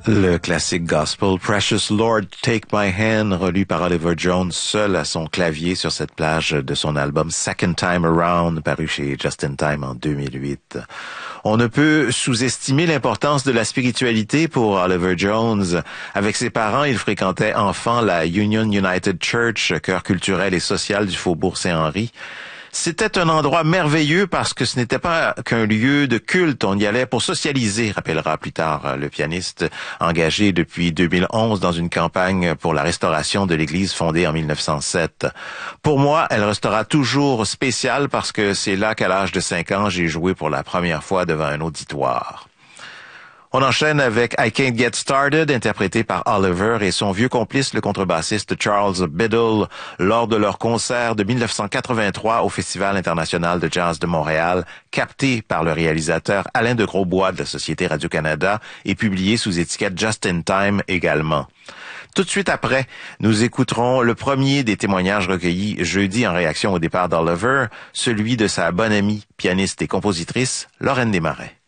Le classique gospel Precious Lord, Take My Hand, relu par Oliver Jones seul à son clavier sur cette plage de son album Second Time Around, paru chez Just in Time en 2008. On ne peut sous-estimer l'importance de la spiritualité pour Oliver Jones. Avec ses parents, il fréquentait enfant la Union United Church, chœur culturel et social du Faubourg Saint-Henri. C'était un endroit merveilleux parce que ce n'était pas qu'un lieu de culte. On y allait pour socialiser, rappellera plus tard le pianiste, engagé depuis 2011 dans une campagne pour la restauration de l'église fondée en 1907. Pour moi, elle restera toujours spéciale parce que c'est là qu'à l'âge de 5 ans, j'ai joué pour la première fois devant un auditoire. On enchaîne avec I Can't Get Started, interprété par Oliver et son vieux complice, le contrebassiste Charles Biddle, lors de leur concert de 1983 au Festival international de jazz de Montréal, capté par le réalisateur Alain de Grosbois de la Société Radio-Canada et publié sous étiquette Just in Time également. Tout de suite après, nous écouterons le premier des témoignages recueillis jeudi en réaction au départ d'Oliver, celui de sa bonne amie, pianiste et compositrice, Lorraine Desmarais.